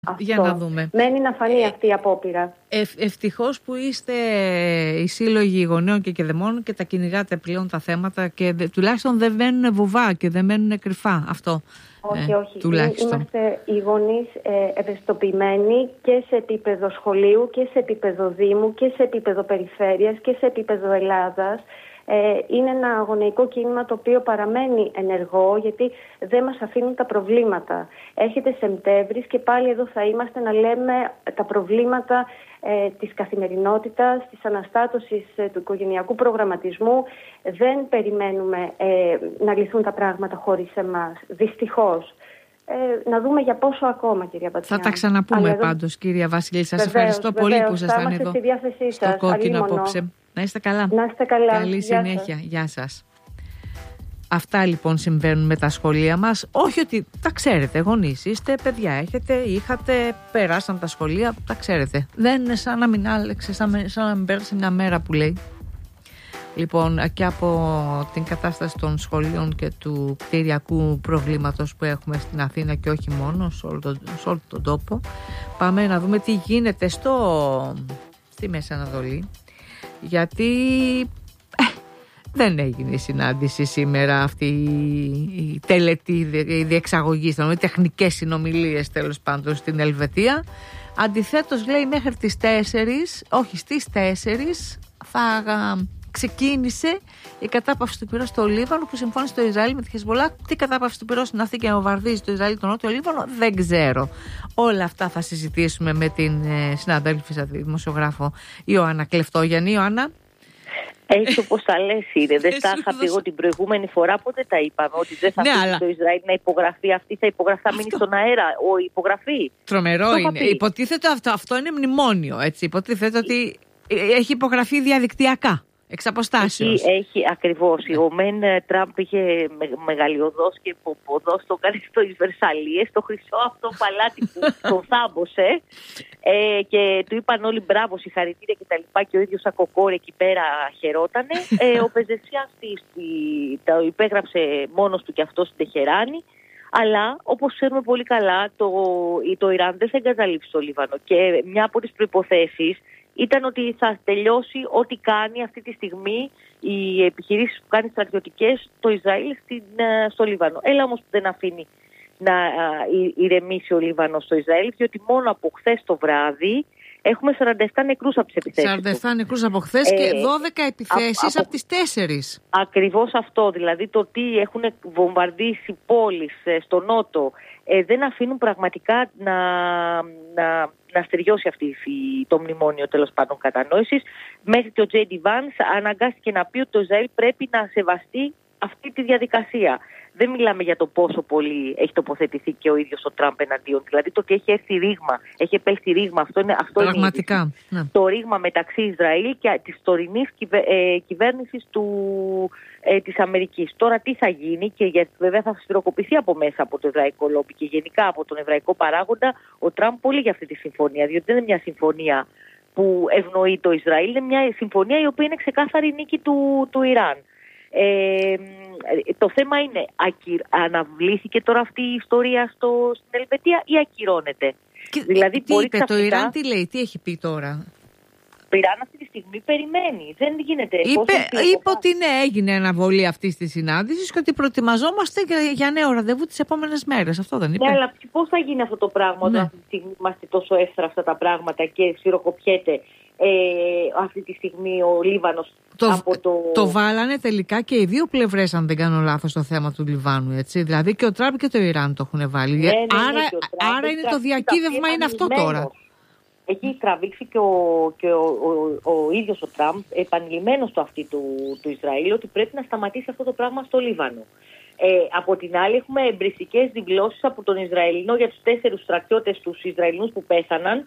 Για να δούμε. Μένει να φανεί αυτή η απόπειρα. Ευτυχώς που είστε οι σύλλογοι γονέων και κεδεμών και τα κυνηγάτε πλέον τα θέματα και τουλάχιστον δεν μένουν βουβά και δεν μένουν κρυφά. Αυτό. Όχι. Τουλάχιστον. Είμαστε οι γονείς ευαισθητοποιημένοι και σε επίπεδο σχολείου και σε επίπεδο Δήμου και σε επίπεδο περιφέρειας και σε επίπεδο Ελλάδας. Είναι ένα γονεϊκό κίνημα το οποίο παραμένει ενεργό, γιατί δεν μας αφήνουν τα προβλήματα. Έρχεται Σεπτέμβρης και πάλι εδώ θα είμαστε να λέμε τα προβλήματα της καθημερινότητας, της αναστάτωσης του οικογενειακού προγραμματισμού. Δεν περιμένουμε να λυθούν τα πράγματα χωρίς εμάς, δυστυχώς. Να δούμε για πόσο ακόμα, κυρία Μπατζιάννη. Θα τα ξαναπούμε πάντως, κυρία Βασιλή. Σας ευχαριστώ πολύ που ήσασταν εδώ στο Κόκκινο απόψε. Να είστε καλά. Να είστε καλά. Καλή συνέχεια. Γεια σας. Αυτά λοιπόν συμβαίνουν με τα σχολεία μας. Όχι ότι τα ξέρετε, γονείς είστε, παιδιά είχατε, περάσαν τα σχολεία, τα ξέρετε. Δεν είναι σαν να μην άλλαξε, σαν να μην πέρασε μια μέρα που λέει. Λοιπόν, και από την κατάσταση των σχολείων και του κτηριακού προβλήματος που έχουμε στην Αθήνα και όχι μόνο, σε όλο τον τόπο, πάμε να δούμε τι γίνεται στη Μέση Ανατολή. Γιατί δεν έγινε η συνάντηση σήμερα αυτή η τελετή, η διεξαγωγή, οι τεχνικές συνομιλίες τέλος πάντων στην Ελβετία. Αντιθέτως λέει μέχρι τις 4, όχι στις 4 θα ξεκίνησε η κατάπαυση του πυρός στο Λίβανο, που συμφώνησε το Ισραήλ με τη Χεσμολάχ. Τι κατάπαυση του πυρός είναι αυτή και βομβαρδίζει το Ισραήλ τον Νότιο Λίβανο, δεν ξέρω. Όλα αυτά θα συζητήσουμε με την συναδέλφισσα, τη δημοσιογράφο Ιωάννα Κλεφτόγιαννη. Ιωάννα. Έτσι όπως τα λες είναι. Δεν τα είχα πει εγώ την προηγούμενη φορά, πότε τα είπαμε, ότι δεν θα αφήσει το Ισραήλ να υπογραφεί αυτή, θα υπογραφεί, θα μείνει στον αέρα η υπογραφή. Τρομερό είναι. Υποτίθεται αυτό είναι μνημόνιο, έτσι. Υποτίθεται ότι έχει υπογραφεί διαδικτυακά. Εξ αποστάσεως. Έχει ακριβώς. Ο Τραμπ είχε μεγαλειωδώς και ποποδώς το κάνει στο Βερσαλίες, το χρυσό αυτό παλάτι που τον θάμπωσε, και του είπαν όλοι μπράβο, συγχαρητήρια κτλ. Και ο ίδιος σαν κοκόρ εκεί πέρα χαιρότανε. Ο Πεζεσιάς το υπέγραψε μόνος του και αυτό στην Τεχεράνη. Αλλά όπως ξέρουμε πολύ καλά, το Ιράν δεν θα εγκαταλείψει το Λίβανο. Και μια από τις προϋποθέσεις ήταν ότι θα τελειώσει ό,τι κάνει αυτή τη στιγμή οι επιχειρήσεις που κάνει στρατιωτικές το Ισραήλ στο Λίβανο. Έλα όμως που δεν αφήνει να ηρεμήσει ο Λίβανος στο Ισραήλ, διότι μόνο από χθες το βράδυ έχουμε 47 νεκρούς από τις επιθέσεις. 47 νεκρούς από χθες και 12 επιθέσεις από τις 4. Ακριβώς αυτό, δηλαδή το ότι έχουν βομβαρδίσει πόλεις στο νότο, δεν αφήνουν πραγματικά να στεριώσει το μνημόνιο τέλος πάντων κατανόησης. Μέχρι και ο Τζέιντι Βάνς αναγκάστηκε να πει ότι το Ισραήλ πρέπει να σεβαστεί αυτή τη διαδικασία. Δεν μιλάμε για το πόσο πολύ έχει τοποθετηθεί και ο ίδιος ο Τραμπ εναντίον. Δηλαδή το ότι έχει έρθει ρήγμα, έχει επέλθει ρήγμα, αυτό πραγματικά, είναι το ρήγμα μεταξύ Ισραήλ και της τωρινής κυβέρνησης της Αμερικής. Τώρα τι θα γίνει, και βέβαια θα σφυροκοπηθεί από μέσα από το εβραϊκό λόμπι και γενικά από τον εβραϊκό παράγοντα ο Τραμπ πολύ για αυτή τη συμφωνία, διότι δεν είναι μια συμφωνία που ευνοεί το Ισραήλ, είναι μια συμφωνία η οποία είναι ξεκάθαρη νίκη του Ιράν. Το θέμα είναι, αναβλήθηκε τώρα αυτή η ιστορία στην Ελβετία ή ακυρώνεται? Δηλαδή, τι είπε το Ιράν, τι λέει, τι έχει πει τώρα? Το Ιράν αυτή τη στιγμή περιμένει. Δεν γίνεται. Είπε ότι έγινε αναβολή αυτή τη συνάντηση και ότι προετοιμαζόμαστε για νέο ραντεβού τις επόμενες μέρες. Αυτό δεν είπε? Ναι, αλλά πώς θα γίνει αυτό το πράγμα όταν αυτή τη στιγμή είμαστε τόσο εύθρα αυτά τα πράγματα και σφυροκοπιέται αυτή τη στιγμή ο Λίβανος από το βάλανε τελικά και οι δύο πλευρές, αν δεν κάνω λάθος, το θέμα του Λιβάνου, έτσι. Δηλαδή και ο Τραμπ και το Ιράν το έχουν βάλει. Ναι, άρα είναι το διακύβευμα είναι αυτό τώρα. Έχει τραβήξει και ο ίδιος ο Τραμπ επανειλημμένος στο αυτή του Ισραήλ ότι πρέπει να σταματήσει αυτό το πράγμα στο Λίβανο. Από την άλλη έχουμε εμπριστικές δηλώσεις από τον Ισραηλινό για τους 4 στρατιώτες τους Ισραηλινούς που πέθαναν,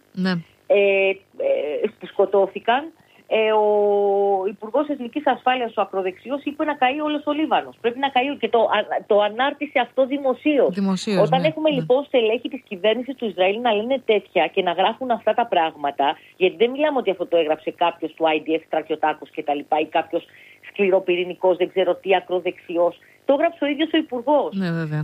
που σκοτώθηκαν. Ο Υπουργός Εθνικής Ασφάλειας, ο ακροδεξιός, είπε να καεί όλος ο Λίβανος. Πρέπει να καεί, και το ανάρτησε αυτό δημοσίως. Όταν έχουμε λοιπόν στελέχη της κυβέρνησης του Ισραήλ να λένε τέτοια και να γράφουν αυτά τα πράγματα, γιατί δεν μιλάμε ότι αυτό το έγραψε κάποιος του IDF, στρατιωτάκος κτλ. Ή κάποιος σκληροπυρηνικός, δεν ξέρω τι, ακροδεξιός. Το έγραψε ο ίδιος ο Υπουργός. Ναι, βέβαια.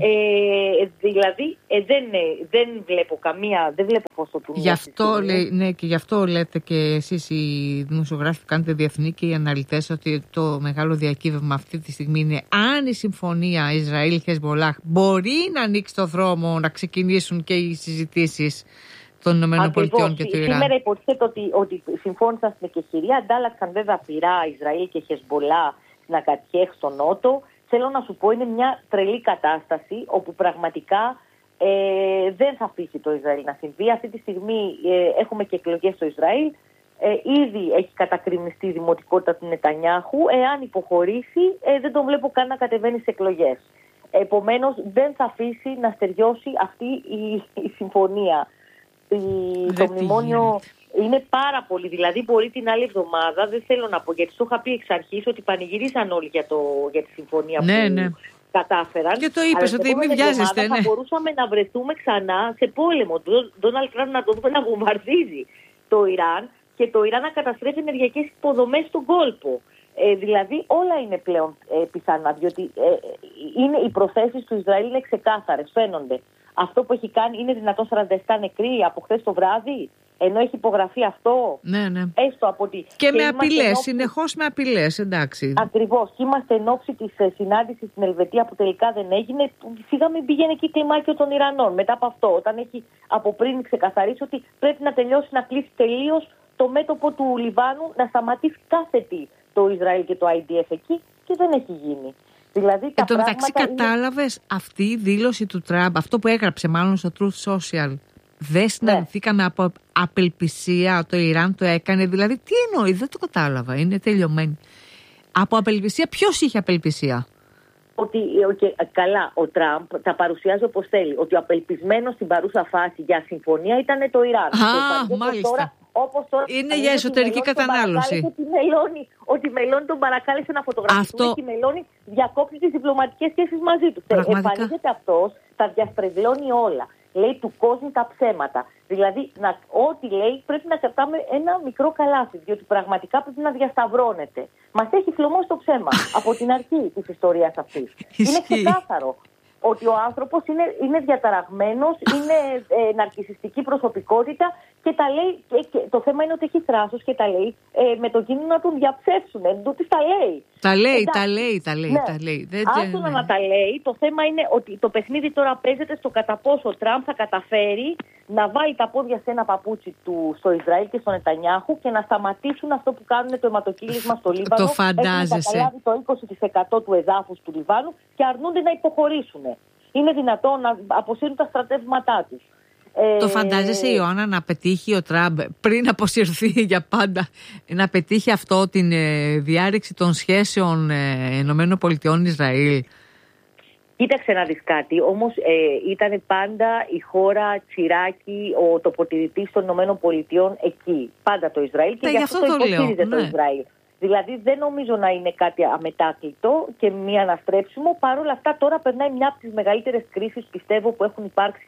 Δηλαδή δεν βλέπω δεν βλέπω φως στο τούνελ. Γι' αυτό, ναι, και γι' αυτό λέτε και εσείς οι δημοσιογράφοι που κάνετε διεθνή και οι αναλυτές ότι το μεγάλο διακύβευμα αυτή τη στιγμή είναι αν η συμφωνία Ισραήλ-Χεσμολάχ μπορεί να ανοίξει το δρόμο να ξεκινήσουν και οι συζητήσεις των ΗΠΑ και του Ιράν. Σήμερα υποτίθεται ότι συμφώνησαν στην εκεχηρία, αντάλλαξαν βέβαια πυρά Ισραήλ και Χεσμολάχ στην Ακατιέχ στο Νότο. Θέλω να σου πω, είναι μια τρελή κατάσταση όπου πραγματικά δεν θα αφήσει το Ισραήλ να συμβεί. Αυτή τη στιγμή έχουμε και εκλογές στο Ισραήλ. Ήδη έχει κατακριμνιστεί η δημοτικότητα του Νετανιάχου. Εάν υποχωρήσει, δεν τον βλέπω καν να κατεβαίνει σε εκλογές. Επομένως, δεν θα αφήσει να στεριώσει αυτή η συμφωνία. Το μνημόνιο είναι πάρα πολύ. Δηλαδή, μπορεί την άλλη εβδομάδα, δεν θέλω να πω, γιατί σου είχα πει εξ αρχής ότι πανηγυρίσαν όλοι για τη συμφωνία που κατάφεραν. Και το είπες ότι μην βιάζεστε. Θα μπορούσαμε να βρεθούμε ξανά σε πόλεμο. Ντόναλντ Τραμπ να το δούμε να βομβαρδίζει το Ιράν και το Ιράν να καταστρέφει ενεργειακές υποδομές στον κόλπο. Δηλαδή όλα είναι πλέον πιθανά, διότι οι προθέσεις του Ισραήλ είναι ξεκάθαρες, φαίνονται. Αυτό που έχει κάνει είναι δυνατόν 47 νεκροί από χθες το βράδυ, ενώ έχει υπογραφεί αυτό. Ναι. Έστω από ότι. Και με απειλές, συνεχώς με απειλές, εντάξει. Ακριβώς. Και είμαστε εν ώψη της συνάντησης στην Ελβετία που τελικά δεν έγινε. Σιγά μην πήγαινε εκεί κλιμάκιο των Ιρανών. Μετά από αυτό, όταν έχει από πριν ξεκαθαρίσει ότι πρέπει να τελειώσει, να κλείσει τελείως το μέτωπο του Λιβάνου, να σταματήσει κάθε τι το Ισραήλ και το IDF εκεί, και δεν έχει γίνει. Δηλαδή, εν τω μεταξύ, κατάλαβες αυτή η δήλωση του Τραμπ, αυτό που έγραψε μάλλον στο Truth Social. Δεν συναντηθήκαμε από απελπισία, το Ιράν το έκανε. Δηλαδή, τι εννοεί, δεν το κατάλαβα. Είναι τελειωμένη. Από απελπισία, ποιος είχε απελπισία? Καλά, ο Τραμπ τα παρουσιάζει όπως θέλει. Ότι ο απελπισμένος στην παρούσα φάση για συμφωνία ήταν το Ιράν. Μάλιστα. Τώρα, είναι για εσωτερική κατανάλωση. Ότι Μελώνη τον παρακάλεσε να φωτογραφιστούν και η Μελώνη διακόπτει τις διπλωματικές σχέσεις μαζί του. Εμφανίζεται αυτός, τα διαστρεβλώνει όλα. Λέει του κόσμου τα ψέματα. Δηλαδή, ό,τι λέει πρέπει να κρατάμε ένα μικρό καλάθι, διότι πραγματικά πρέπει να διασταυρώνεται. Μας έχει φλωμώσει το ψέμα από την αρχή της ιστορίας αυτής. Είναι ξεκάθαρο ότι ο άνθρωπος είναι διαταραγμένος, είναι ναρκισσιστική προσωπικότητα και τα λέει. Και το θέμα είναι ότι έχει θράσος και τα λέει με το κίνδυνο να τον διαψεύσουν. Τούτης τα λέει. Τα λέει. Άστονα να τα λέει. Το θέμα είναι ότι το παιχνίδι τώρα παίζεται στο κατά πόσο ο Τραμπ θα καταφέρει να βάλει τα πόδια σε ένα παπούτσι του στο Ισραήλ και στο Νετανιάχου και να σταματήσουν αυτό που κάνουν το αιματοκύλισμα στο Λίβανο. Το φαντάζεσαι. Έχουν καταλάβει το 20% του εδάφους του Λιβάνου και αρνούνται να υποχωρήσουν. Είναι δυνατόν να αποσύρουν τα στρατεύματά τους. Το φαντάζεσαι, Ιωάννα, να πετύχει ο Τραμπ πριν αποσυρθεί για πάντα, να πετύχει αυτό, την διάρρηξη των σχέσεων ΗΠΑ-Ισραήλ? Κοίταξε να δεις κάτι, όμως ήταν πάντα η χώρα τσιράκι, ο τοποτηρητής των ΗΠΑ εκεί. Πάντα το Ισραήλ και γι' αυτό το υποστήριζε το Ισραήλ. Δηλαδή δεν νομίζω να είναι κάτι αμετάκλητο και μη αναστρέψιμο. Παρ' όλα αυτά τώρα περνάει μια από τις μεγαλύτερες κρίσεις, πιστεύω, που έχουν υπάρξει.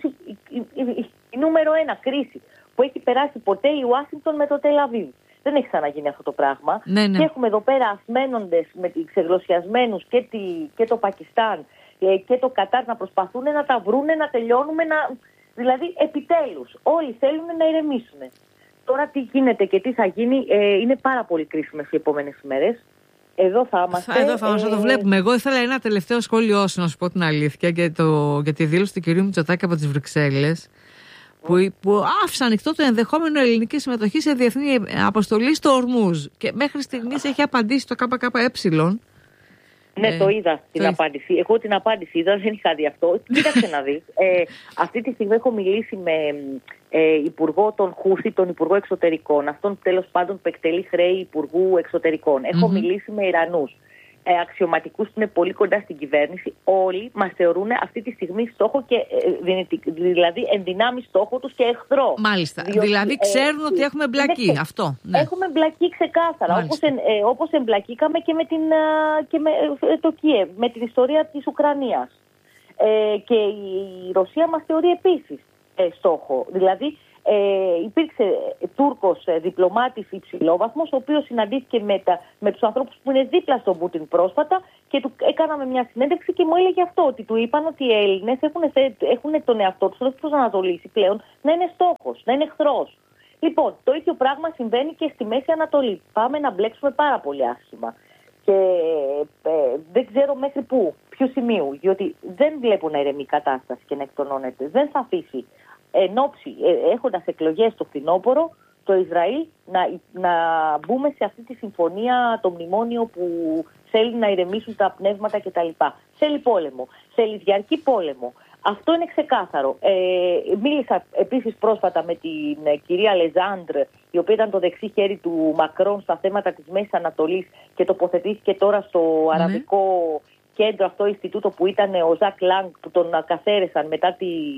Η νούμερο 1 κρίση που έχει περάσει ποτέ η Ουάσιγκτον με το Τελ-Αβίβ. Δεν έχει ξαναγίνει αυτό το πράγμα. Ναι. Και έχουμε εδώ πέρα ασμένοντες με ξεγλωσιασμένους και το Πακιστάν και το Κατάρ να προσπαθούν να τα βρούνε, να τελειώνουμε. Δηλαδή επιτέλους όλοι θέλουν να ηρεμήσουν. Τώρα τι γίνεται και τι θα γίνει είναι πάρα πολύ κρίσιμες οι επόμενες ημέρες. Εδώ θα είμαστε. Εδώ θα είμαστε, το βλέπουμε. Εγώ ήθελα ένα τελευταίο σχόλιο, να σου πω την αλήθεια, για τη δήλωση του κυρίου Μητσοτάκη από τις Βρυξέλλες, που άφησε ανοιχτό το ενδεχόμενο ελληνική συμμετοχή σε διεθνή αποστολή στο Ορμούζ. Και μέχρι στιγμής έχει απαντήσει το ΚΚΕ. Ναι, το είδα την απάντηση. Εγώ την απάντηση είδα, δεν είχα δει αυτό. Κοίταξε να δεις. Αυτή τη στιγμή έχω μιλήσει με υπουργό των Χούθη, τον υπουργό εξωτερικών, αυτόν τέλος πάντων που εκτελεί χρέη υπουργού εξωτερικών. Έχω μιλήσει με Ιρανούς αξιωματικούς που είναι πολύ κοντά στην κυβέρνηση. Όλοι μας θεωρούν αυτή τη στιγμή στόχο και δηλαδή ενδυνάμει στόχο τους και εχθρό. Μάλιστα. Διότι, δηλαδή ξέρουν ότι έχουμε μπλακεί. Αυτό. Ναι. Έχουμε μπλακεί ξεκάθαρα. Όπως εμπλακήκαμε και με το Κιέβ, με την ιστορία της Ουκρανίας. Και η Ρωσία μας θεωρεί επίσης στόχο. Δηλαδή υπήρξε Τούρκος διπλωμάτης υψηλόβαθμος, ο οποίος συναντήθηκε με τους ανθρώπους που είναι δίπλα στον Πούτιν πρόσφατα και του έκαναμε μια συνέντευξη και μου έλεγε αυτό, ότι του είπαν ότι οι Έλληνες έχουν τον εαυτό τους προς Ανατολή πλέον να είναι στόχος, να είναι εχθρός. Λοιπόν, το ίδιο πράγμα συμβαίνει και στη Μέση Ανατολή. Πάμε να μπλέξουμε πάρα πολύ άσχημα. Και δεν ξέρω μέχρι ποιο σημείο, διότι δεν βλέπω να ηρεμεί η κατάσταση και να εκτονώνεται. Δεν θα αφήσει έχοντας εκλογές στο φθινόπωρο, το Ισραήλ να μπούμε σε αυτή τη συμφωνία, το μνημόνιο που θέλει να ηρεμήσουν τα πνεύματα κτλ. Θέλει πόλεμο, θέλει διαρκή πόλεμο. Αυτό είναι ξεκάθαρο. Μίλησα επίσης πρόσφατα με την κυρία Λεζάντρ, η οποία ήταν το δεξί χέρι του Μακρόν στα θέματα της Μέσης Ανατολής και τοποθετήθηκε τώρα στο αραβικό κέντρο, αυτό Ινστιτούτο που ήταν ο Ζακ Λάγκ, που τον καθαίρεσαν μετά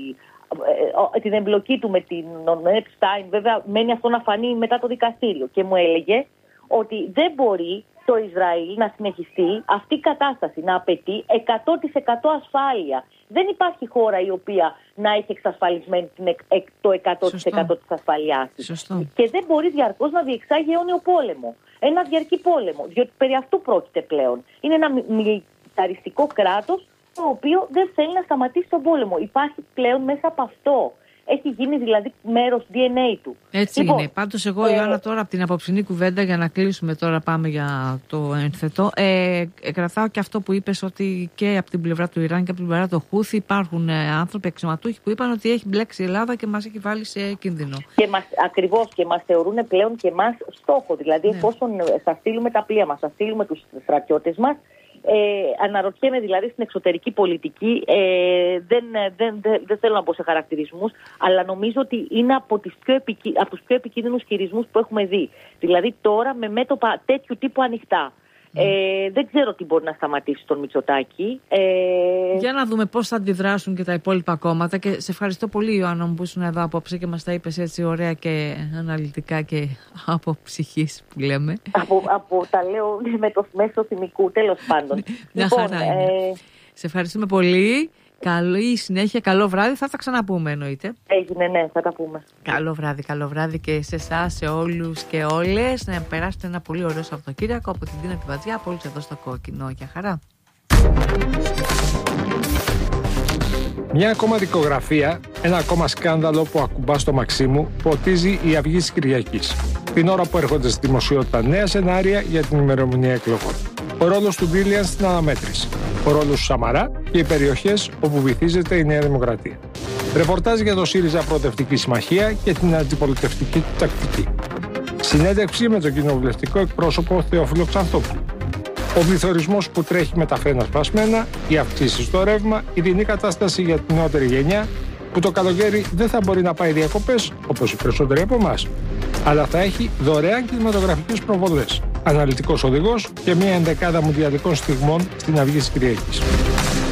την εμπλοκή του με την Επστάιν. Βέβαια μένει αυτό να φανεί μετά το δικαστήριο, και μου έλεγε ότι δεν μπορεί το Ισραήλ να συνεχιστεί αυτή η κατάσταση, να απαιτεί 100% ασφάλεια. Δεν υπάρχει χώρα η οποία να έχει εξασφαλισμένη το 100% της ασφαλείας της. Και δεν μπορεί διαρκώς να διεξάγει αιώνιο πόλεμο. Ένα διαρκή πόλεμο, διότι περί αυτού πρόκειται πλέον. Είναι ένα μιλιταριστικό κράτος το οποίο δεν θέλει να σταματήσει τον πόλεμο. Υπάρχει πλέον μέσα από αυτό. Έχει γίνει δηλαδή μέρος DNA του. Έτσι λοιπόν, είναι. Πάντως εγώ, Ιωάννα, τώρα από την απόψινή κουβέντα, για να κλείσουμε τώρα, πάμε για το ένθετο, κρατάω και αυτό που είπες, ότι και από την πλευρά του Ιράν και από την πλευρά του Χούθη υπάρχουν άνθρωποι αξιωματούχοι που είπαν ότι έχει μπλέξει η Ελλάδα και μας έχει βάλει σε κίνδυνο. Ακριβώς, και μας θεωρούν πλέον και εμάς στόχο. Δηλαδή, εφόσον θα στείλουμε τα πλοία μας, θα στείλουμε τους στρατιώτες μας, αναρωτιέμαι δηλαδή στην εξωτερική πολιτική, δεν θέλω να μπω σε χαρακτηρισμούς, αλλά νομίζω ότι είναι από τους πιο επικίνδυνους χειρισμούς που έχουμε δει. Δηλαδή τώρα με μέτωπα τέτοιου τύπου ανοιχτά. Δεν ξέρω τι μπορεί να σταματήσει τον Μητσοτάκη. Για να δούμε πώς θα αντιδράσουν και τα υπόλοιπα κόμματα. Και σε ευχαριστώ πολύ, Ιωάννα μου, που ήσουν εδώ απόψε και μας τα είπες έτσι ωραία και αναλυτικά και από ψυχής που λέμε. Τα λέω με το μέσο θυμικού, τέλος πάντων. Μια χαρά είναι. Σε ευχαριστούμε πολύ. Καλή συνέχεια, καλό βράδυ. Θα τα ξαναπούμε, εννοείται. Έγινε, ναι, θα τα πούμε. Καλό βράδυ και σε εσάς, σε όλους και όλες. Να περάσετε ένα πολύ ωραίο Σαββατοκύριακο από την Τίνα Πιβατζιά, από όλους εδώ στο Κόκκινο. Για χαρά. Μια ακόμα δικογραφία, ένα ακόμα σκάνδαλο που ακουμπά στο Μαξίμου, ποτίζει η Αυγή της Κυριακής. Την ώρα που έρχονται στη δημοσιότητα νέα σενάρια για την ημερομηνία εκλογών. Ο ρόλος του Ντίλιαν στην αναμέτρηση. Ο ρόλος του Σαμαρά και οι περιοχές όπου βυθίζεται η Νέα Δημοκρατία. Ρεπορτάζ για το ΣΥΡΙΖΑ Προοδευτική Συμμαχία και την αντιπολιτευτική του τακτική. Συνέντευξη με τον κοινοβουλευτικό εκπρόσωπο Θεόφιλο Ξανθόπουλο. Ο πληθωρισμός που τρέχει με τα φρένα σπασμένα, οι αυξήσεις στο ρεύμα, η δινή κατάσταση για την νεότερη γενιά, που το καλοκαίρι δεν θα μπορεί να πάει διακοπές, όπως οι περισσότεροι από εμάς, αλλά θα έχει δωρεάν κινηματογραφικές προβολές, αναλυτικός οδηγός και μια ενδεκάδα μουντιαλικών στιγμών στην Αυγή της Κυριακής.